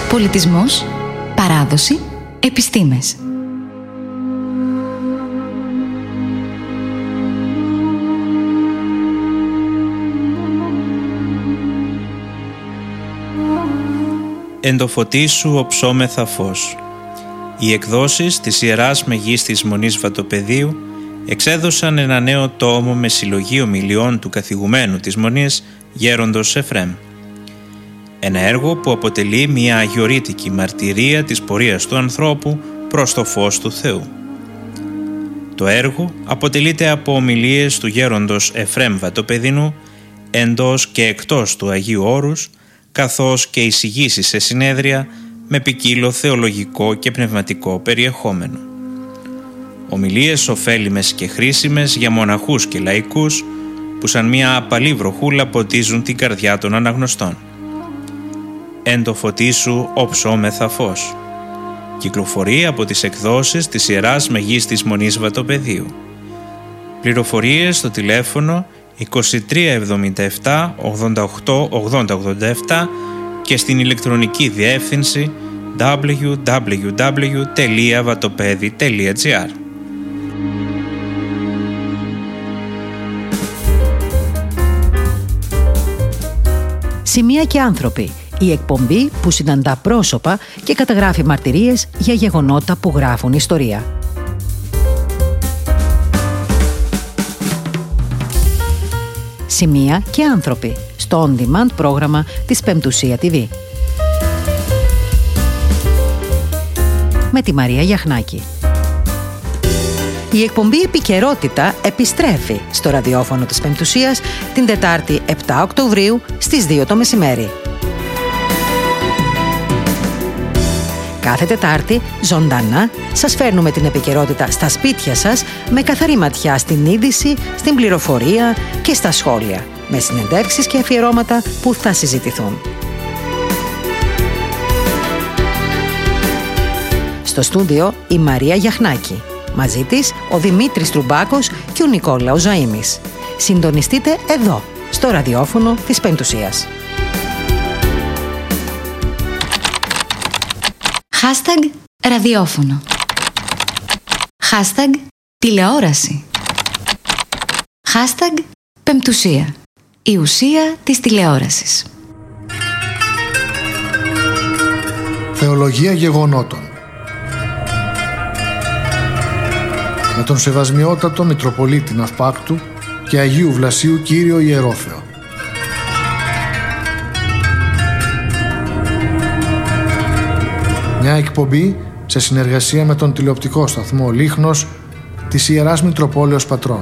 Πολιτισμός, παράδοση, επιστήμες. Εν το φωτί σου οψόμεθα φως. Οι εκδόσεις της Ιεράς Μεγίστης Μονής Βατοπεδίου εξέδωσαν ένα νέο τόμο με συλλογή ομιλιών του καθηγουμένου της Μονής Γέροντος Εφρέμ. Ένα έργο που αποτελεί μια αγιορείτικη μαρτυρία της πορείας του ανθρώπου προς το φως του Θεού. Το έργο αποτελείται από ομιλίες του Γέροντος Εφρέμ Βατοπεδινού εντός και εκτός του Αγίου Όρους, καθώς και εισηγήσεις σε συνέδρια με ποικίλο θεολογικό και πνευματικό περιεχόμενο. Ομιλίες ωφέλιμες και χρήσιμες για μοναχούς και λαϊκούς που σαν μια απαλή βροχούλα ποτίζουν την καρδιά των αναγνωστών. Εν το φωτί σου οψόμεθα φως. Κυκλοφορεί από τις εκδόσεις της Ιεράς Μεγίστης Μονής Βατοπεδίου. Πληροφορίες στο τηλέφωνο 2377 88 8087 και στην ηλεκτρονική διεύθυνση www.vatopedi.gr. Σημεία και άνθρωποι. Η εκπομπή που συναντά πρόσωπα και καταγράφει μαρτυρίες για γεγονότα που γράφουν ιστορία. Σημεία και άνθρωποι στο on-demand πρόγραμμα της Πεμπτουσία TV. Με τη Μαρία Γιαχνάκη. Η εκπομπή Επικαιρότητα επιστρέφει στο ραδιόφωνο της Πεμπτουσίας την Τετάρτη 7 Οκτωβρίου στις 2 το μεσημέρι. Κάθε Τετάρτη, ζωντανά, σας φέρνουμε την επικαιρότητα στα σπίτια σας με καθαρή ματιά στην είδηση, στην πληροφορία και στα σχόλια, με συνεντεύξεις και αφιερώματα που θα συζητηθούν. Στο στούντιο η Μαρία Γιαχνάκη. Μαζί της ο Δημήτρης Τρουμπάκος και ο Νικόλαος Ζαΐμης. Συντονιστείτε εδώ, στο ραδιόφωνο της Πεμπτουσίας. Hashtag ραδιόφωνο. Hashtag τηλεόραση. Hashtag Πεμπτουσία. Η ουσία της τηλεόρασης. Θεολογία γεγονότων. Με τον Σεβασμιότατο Μητροπολίτη Ναυπάκτου και Αγίου Βλασίου Κύριο Ιερόθεο. Μια εκπομπή σε συνεργασία με τον τηλεοπτικό σταθμό Λίχνος της Ιεράς Μητροπόλεως Πατρών.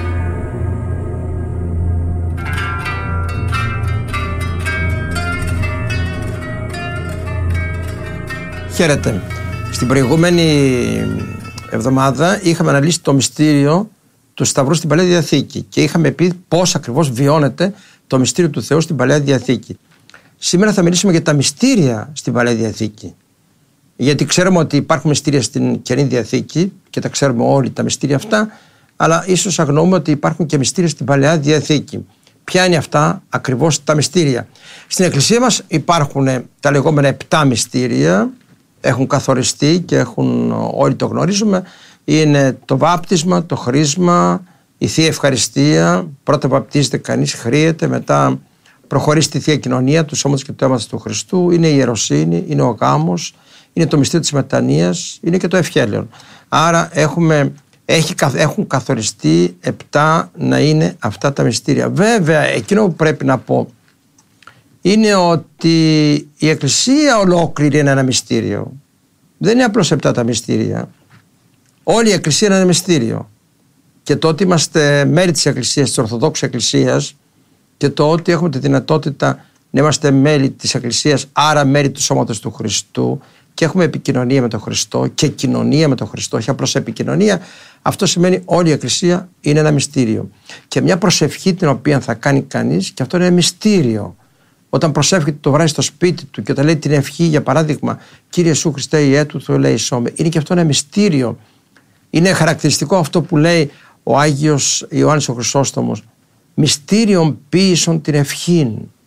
Χαίρετε. Στην προηγούμενη εβδομάδα είχαμε αναλύσει το μυστήριο του Σταυρού στην Παλαιά Διαθήκη και είχαμε πει πώς ακριβώς βιώνεται το μυστήριο του Θεού στην Παλαιά Διαθήκη. Σήμερα θα μιλήσουμε για τα μυστήρια στην Παλαιά Διαθήκη. Γιατί ξέρουμε ότι υπάρχουν μυστήρια στην Καινή Διαθήκη και τα ξέρουμε όλοι τα μυστήρια αυτά, αλλά ίσως αγνοούμε ότι υπάρχουν και μυστήρια στην Παλαιά Διαθήκη. Ποια είναι αυτά ακριβώς τα μυστήρια? Στην Εκκλησία μας υπάρχουν τα λεγόμενα 7 μυστήρια, έχουν καθοριστεί και όλοι το γνωρίζουμε. Είναι το βάπτισμα, το χρίσμα, η Θεία Ευχαριστία. Πρώτα βαπτίζεται κανείς, χρύεται, μετά προχωρεί στη Θεία Κοινωνία του Σώματος και του Αίματος του Χριστού. Είναι η ιεροσύνη, είναι ο γάμος, είναι το μυστήριο της μετανοίας, είναι και το ευχέλαιον. Άρα έχουν καθοριστεί 7 να είναι αυτά τα μυστήρια. Βέβαια, εκείνο που πρέπει να πω είναι ότι η Εκκλησία ολόκληρη είναι ένα μυστήριο. Δεν είναι απλώς 7 τα μυστήρια. Όλη η Εκκλησία είναι ένα μυστήριο. Και το ότι είμαστε μέρη της Εκκλησίας, της Ορθοδόξης Εκκλησίας, και το ότι έχουμε τη δυνατότητα να είμαστε μέλη της Εκκλησίας, άρα μέρη του Σώματος του Χριστού, και έχουμε επικοινωνία με τον Χριστό και κοινωνία με τον Χριστό, όχι απλώς επικοινωνία, αυτό σημαίνει όλη η Εκκλησία είναι ένα μυστήριο. Και μια προσευχή την οποία θα κάνει κανείς, και αυτό είναι ένα μυστήριο. Όταν προσεύχεται το βράδυ στο σπίτι του και όταν λέει την ευχή, για παράδειγμα, Κύριε Ιησού Χριστέ, Ιε του Θεού ελέησόν, είναι και αυτό ένα μυστήριο. Είναι χαρακτηριστικό αυτό που λέει ο Άγιος Ιωάννης ο Χρυσόστομος. Μυστήριον ποίησον την ευχήν.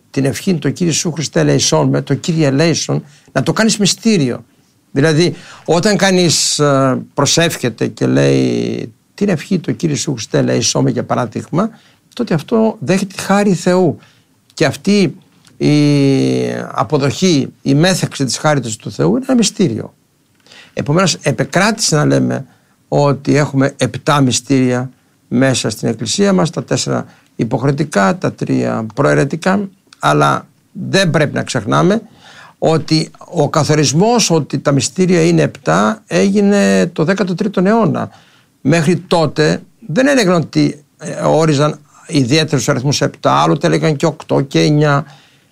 την ευχή το Κύριε Ιησού Χριστέ ελέησόν με, το Κύριε ελέησον, να το κάνεις μυστήριο. Δηλαδή όταν κανείς προσεύχεται και λέει την ευχή το Κύριε Ιησού Χριστέ ελέησόν με, για παράδειγμα, τότε αυτό δέχεται τη χάρη Θεού, και αυτή η αποδοχή, η μέθεξη της χάριτος του Θεού είναι ένα μυστήριο. Επομένως επεκράτησε να λέμε ότι έχουμε 7 μυστήρια μέσα στην Εκκλησία μας, τα 4 υποχρεωτικά, τα 3 προαιρετικά, αλλά δεν πρέπει να ξεχνάμε ότι ο καθορισμός ότι τα μυστήρια είναι 7 έγινε το 13ο αιώνα. Μέχρι τότε δεν έλεγαν ότι όριζαν ιδιαίτερους αριθμούς 7, άλλοτε έλεγαν και 8 και 9.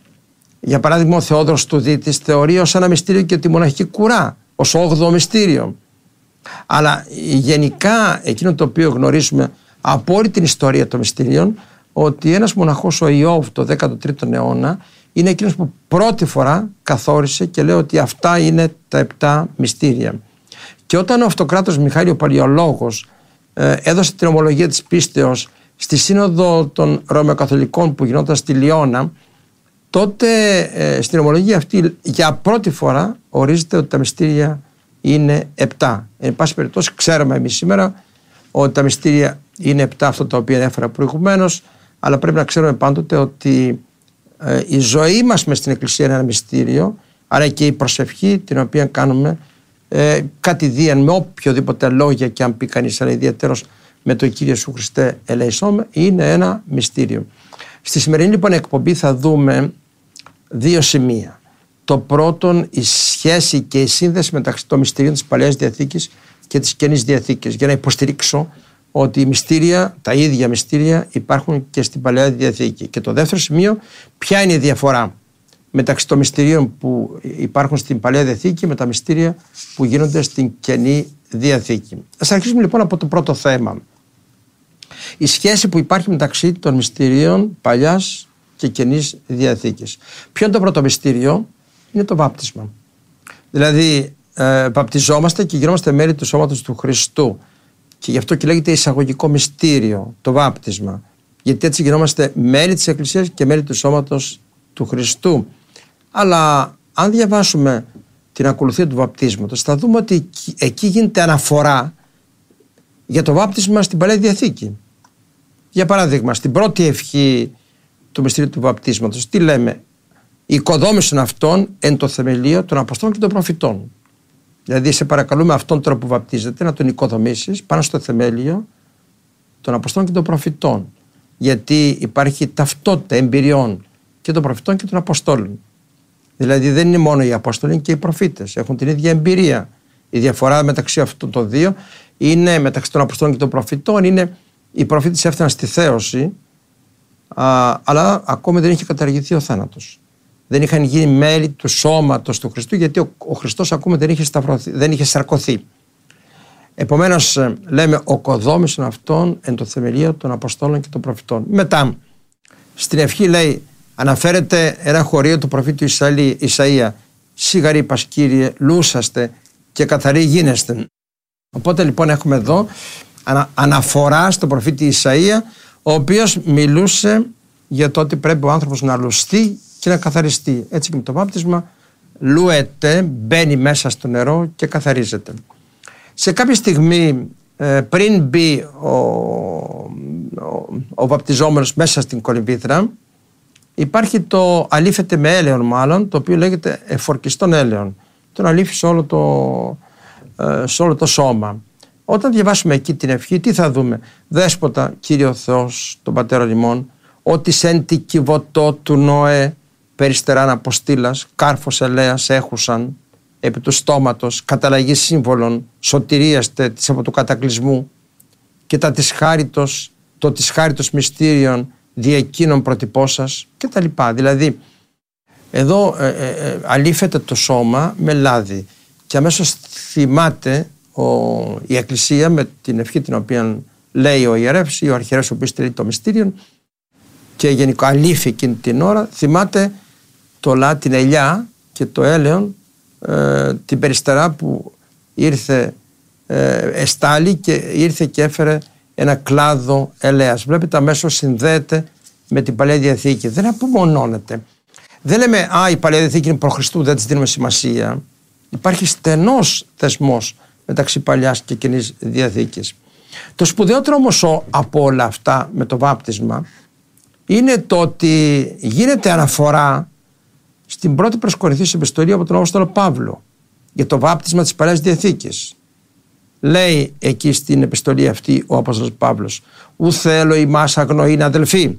Για παράδειγμα, ο Θεόδωρος Τουδίτης θεωρεί ως ένα μυστήριο και τη μοναχική κουρά, ως 8ο μυστήριο. Αλλά γενικά εκείνο το οποίο γνωρίζουμε από όλη την ιστορία των μυστήριων, ότι ένας μοναχός, ο Ιώβ, το 13ο αιώνα, είναι εκείνος που πρώτη φορά καθόρισε και λέει ότι αυτά είναι τα 7 μυστήρια. Και όταν ο Αυτοκράτορ Μιχάλη ο Παλαιολόγος έδωσε την ομολογία της πίστεως στη Σύνοδο των Ρωμαιοκαθολικών που γινόταν στη Λιώνα, τότε στην ομολογία αυτή για πρώτη φορά ορίζεται ότι τα μυστήρια είναι 7. Εν πάση περιπτώσει, ξέρουμε εμείς σήμερα ότι τα μυστήρια είναι 7, αυτό το οποίο έφερα προηγουμένως, αλλά πρέπει να ξέρουμε πάντοτε ότι η ζωή μας μες στην Εκκλησία είναι ένα μυστήριο, αλλά και η προσευχή την οποία κάνουμε κατηδίαν με οποιοδήποτε λόγια και αν πει κανείς, αλλά ιδιαίτερος με το Κύριε Ιησού Χριστέ ελέησόν, είναι ένα μυστήριο. Στη σημερινή λοιπόν εκπομπή θα δούμε 2 σημεία. Το πρώτον, η σχέση και η σύνδεση μεταξύ των μυστηρίων της Παλαιάς Διαθήκης και της Καινής Διαθήκης, για να υποστηρίξω ότι οι μυστήρια, τα ίδια μυστήρια υπάρχουν και στην Παλαιά Διαθήκη. Και το δεύτερο σημείο, ποια είναι η διαφορά μεταξύ των μυστηρίων που υπάρχουν στην Παλαιά Διαθήκη με τα μυστήρια που γίνονται στην Καινή Διαθήκη. Ας αρχίσουμε λοιπόν από το πρώτο θέμα. Η σχέση που υπάρχει μεταξύ των μυστηρίων Παλιάς και Καινής Διαθήκης. Ποιο είναι το πρώτο μυστήριο? Είναι το βάπτισμα. Δηλαδή βαπτιζόμαστε και γινόμαστε μέλη του σώματος του Χριστού. Και γι' αυτό και λέγεται εισαγωγικό μυστήριο το βάπτισμα. Γιατί έτσι γινόμαστε μέλη της Εκκλησίας και μέλη του σώματος του Χριστού. Αλλά αν διαβάσουμε την ακολουθία του βαπτίσματος, θα δούμε ότι εκεί γίνεται αναφορά για το βάπτισμα στην Παλαιά Διαθήκη. Για παράδειγμα, στην πρώτη ευχή του μυστηρίου του βαπτίσματος, τι λέμε? Οικοδόμησον αυτόν εν το θεμελίο των Αποστόλων και των Προφητών. Δηλαδή, σε παρακαλούμε αυτόν τώρα που βαπτίζεται να τον οικοδομήσεις πάνω στο θεμέλιο των Αποστόλων και των Προφητών. Γιατί υπάρχει ταυτότητα εμπειριών και των Προφητών και των Αποστόλων. Δηλαδή, δεν είναι μόνο οι Απόστολοι, είναι και οι Προφήτες. Έχουν την ίδια εμπειρία. Η διαφορά μεταξύ αυτών των δύο είναι, μεταξύ των Αποστόλων και των Προφητών, είναι οι Προφήτες έφταναν στη θέωση, αλλά ακόμη δεν είχε καταργηθεί ο θάνατος. Δεν είχαν γίνει μέλη του σώματος του Χριστού, γιατί ο Χριστός ακόμη δεν είχε σαρκωθεί. Επομένως, λέμε οκοδόμησον αυτόν εν το θεμελίο των Αποστόλων και των Προφητών. Μετά, στην ευχή λέει, αναφέρεται ένα χωρίο του προφήτου Ισαΐα. Σιγαρή πας Κύριε, λούσαστε και καθαροί γίνεστε. Οπότε λοιπόν έχουμε εδώ αναφορά στον προφήτη Ισαΐα, ο οποίος μιλούσε για το ότι πρέπει ο άνθρωπος να λουστεί και να καθαριστεί. Έτσι και με το βάπτισμα λούεται, μπαίνει μέσα στο νερό και καθαρίζεται. Σε κάποια στιγμή πριν μπει ο βαπτιζόμενος μέσα στην κολυμβήθρα, υπάρχει το αλήφεται με έλαιον μάλλον, το οποίο λέγεται εφορκιστόν έλαιον. Τον αλήφει σε όλο το σώμα. Όταν διαβάσουμε εκεί την ευχή, τι θα δούμε? Δέσποτα, Κύριε ο Θεός, τον Πατέρα ημών, ότι σεν τη κυβωτό του Νόε περιστεράν αποστήλας, κάρφος ελέας έχουσαν, επί του στόματος, καταλλαγή σύμβολων, σωτηρίαστε της από του κατακλυσμού και τα της χάριτος, το της χάριτος μυστήριων δι' εκείνων προτυπώσας και τα λοιπά. Δηλαδή, εδώ αλήφεται το σώμα με λάδι και αμέσως θυμάται η Εκκλησία με την ευχή την οποία λέει ο ιερεύς ή ο αρχιερέας ο οποίος τελεί το μυστήριο και γενικά αλήφει εκείνη την ώρα, θυμάται την ελιά και το έλαιον, την περιστερά που ήρθε εστάλει και ήρθε και έφερε ένα κλάδο ελέας. Βλέπετε αμέσως συνδέεται με την Παλαιά Διαθήκη δεν απομονώνεται. Δεν λέμε η Παλαιά Διαθήκη είναι προ Χριστού, δεν της δίνουμε σημασία. Υπάρχει στενός θεσμός μεταξύ Παλιάς και Καινής Διαθήκης. Το σπουδαιότερο όμως από όλα αυτά με το βάπτισμα είναι το ότι γίνεται αναφορά στην πρώτη προς Κορινθίους επιστολή από τον Απόστολο Παύλο για το βάπτισμα της Παλαιάς Διαθήκης. Λέει εκεί στην επιστολή αυτή ο Απόστολος Παύλος: «Ου θέλω ημάς αγνοήν αδελφοί,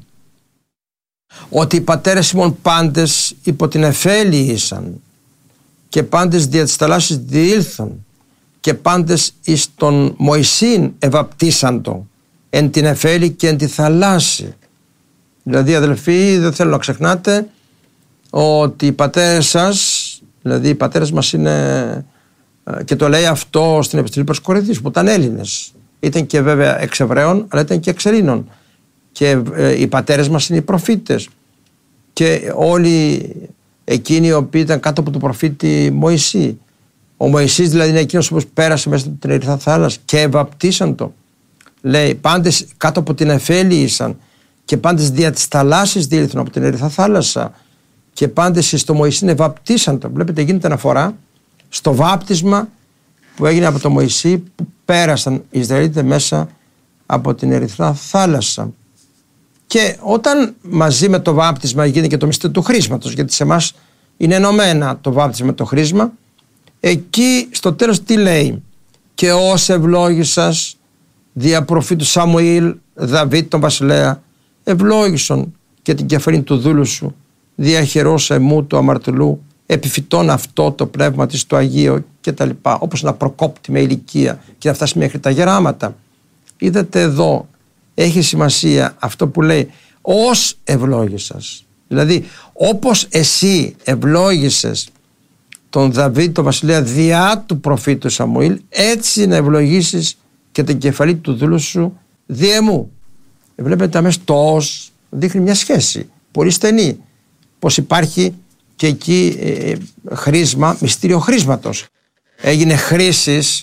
ότι οι πατέρες ημών πάντες υπό την εφέλη ήσαν και πάντες δια της θαλάσσης διήλθον και πάντες εις τον Μωυσήν ευαπτίσαντο εν την εφέλη και εν τη θαλάσση». Δηλαδή, αδελφοί, δεν θέλω να ξεχνάτε ότι οι πατέρες σας, δηλαδή οι πατέρες μας είναι, και το λέει αυτό στην επιστολή προς Κορινθίους, που ήταν Έλληνες. Ήταν και βέβαια εξ Εβραίων, αλλά ήταν και εξ Ελλήνων. Και οι πατέρες μας είναι οι προφήτες. Και όλοι εκείνοι οι οποίοι ήταν κάτω από τον προφήτη Μωυσή. Ο Μωυσής δηλαδή είναι εκείνος που πέρασε μέσα από την Ερυθρά θάλασσα και ευαπτίσαν το. Λέει, πάντες κάτω από την εφέλη ήσαν και πάντες δια της θαλάσσης διήλθαν από την Ερυθρά θάλασσα και πάντες στο Μωυσήν ευαπτίσαν το. Βλέπετε, γίνεται αναφορά στο βάπτισμα που έγινε από τον Μωυσή, που πέρασαν οι Ισραηλίτες μέσα από την Ερυθρά θάλασσα. Και όταν μαζί με το βάπτισμα γίνεται και το μυστήριο του χρήσματος, γιατί σε εμάς είναι ενωμένα το βάπτισμα με το χρήσμα, εκεί στο τέλος τι λέει? «Και ως ευλόγησας δια προφήτου Σαμουήλ Δαβίδ τον βασιλέα, ευλόγησον και την κεφαλήν του δούλου σου, δια χερός εμού του αμαρτωλού, επιφυτών αυτό το πνεύμα της του Αγίου» και τα λοιπά, όπως να προκόπτει με ηλικία και να φτάσει μέχρι τα γεράματα. Είδατε εδώ, έχει σημασία αυτό που λέει «ως ευλόγησας». Δηλαδή, όπως εσύ ευλόγησες τον Δαβίδ τον βασιλέα διά του προφήτου Σαμουήλ, έτσι να ευλογήσεις και την κεφαλή του δούλου σου δια εμού. Βλέπετε αμέσως το «ως» δείχνει μια σχέση πολύ στενή, πως υπάρχει και εκεί χρήσμα, μυστήριο χρήσματος. Έγινε χρήσης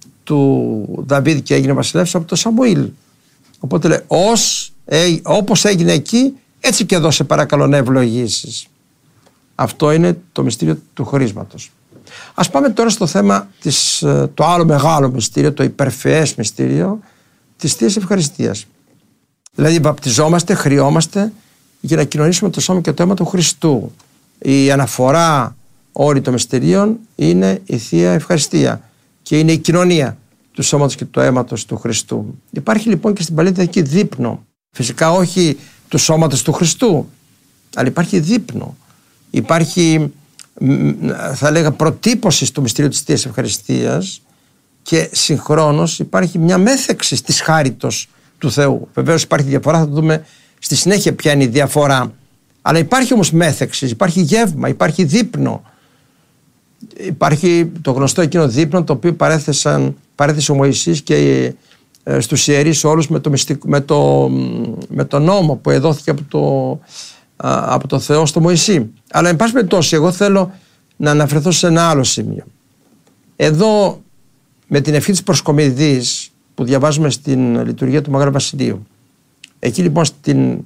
του Δαβίδ και έγινε βασιλεύς από τον Σαμουήλ. Οπότε λέει, όπως έγινε εκεί, έτσι και εδώ σε παρακαλώ να ευλογήσεις. Αυτό είναι το μυστήριο του χρήσματος. Ας πάμε τώρα στο θέμα το άλλο μεγάλο μυστήριο, το υπερφυές μυστήριο της Θείας Ευχαριστίας. Δηλαδή βαπτιζόμαστε, χρειόμαστε για να κοινωνήσουμε το σώμα και το αίμα του Χριστού. Η αναφορά όλη των μυστηρίων είναι η Θεία Ευχαριστία και είναι η κοινωνία του σώματος και του αίματος του Χριστού. Υπάρχει λοιπόν και στην Παλαιά Διαθήκη δείπνο. Φυσικά όχι του σώματος του Χριστού, αλλά υπάρχει δείπνο. Υπάρχει, θα λέγα, προτύπωση στο μυστήριο της Θείας Ευχαριστίας και συγχρόνως υπάρχει μια μέθεξη της χάριτος του Θεού. Βεβαίως υπάρχει διαφορά, θα το δούμε στη συνέχεια ποια είναι η διαφορά. Αλλά υπάρχει όμως μέθεξη, υπάρχει γεύμα, υπάρχει δείπνο. Υπάρχει το γνωστό εκείνο δείπνο το οποίο παρέθεσε ο Μωυσής και στους ιερείς όλους με το νόμο που εδόθηκε από το Θεό στο Μωυσή. Αλλά εν πάση περιπτώσει εγώ θέλω να αναφερθώ σε ένα άλλο σημείο. Εδώ με την ευχή της προσκομιδής που διαβάζουμε στην λειτουργία του Μεγάλου Βασιλείου, εκεί λοιπόν στην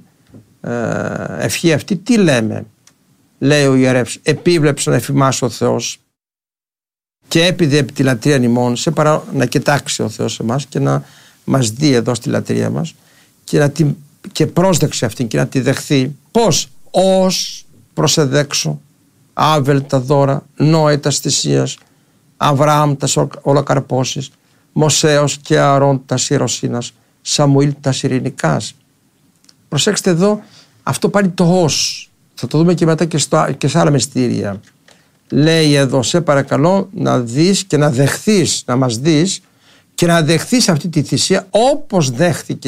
ευχή αυτή τι λέμε? Λέει ο ιερεύς, επίβλεψε να εφημάσει ο Θεός και έπειδε επί τη λατρεία ημών, σε παρά να κοιτάξει ο Θεός εμάς και να μας δει εδώ στη λατρεία μας και πρόσδεξε αυτήν και να τη δεχθεί. Πώς? Ως προσεδέξω Άβελ τα δώρα, Νόε τα θυσίας, Αβραάμ τα ολοκαρπώσεις, Μωσέος και Ααρών τα ιεροσύνας, Σαμουήλ τα ειρηνικάς. Προσέξτε εδώ, αυτό πάλι το ως. Θα το δούμε και μετά και σε άλλα μυστήρια. Λέει εδώ, σε παρακαλώ να δεις και να δεχθείς, να μας δεις και να δεχθείς αυτή τη θυσία όπως δέχθηκε